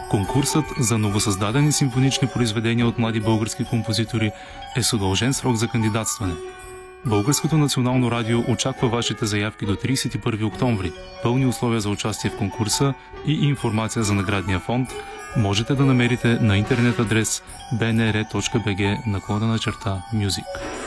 Конкурсът за новосъздадени симфонични произведения от млади български композитори е с удължен срок за кандидатстване. Българското национално радио очаква вашите заявки до 31 октомври. Пълни условия за участие в конкурса и информация за наградния фонд можете да намерите на интернет адрес bnr.bg/music.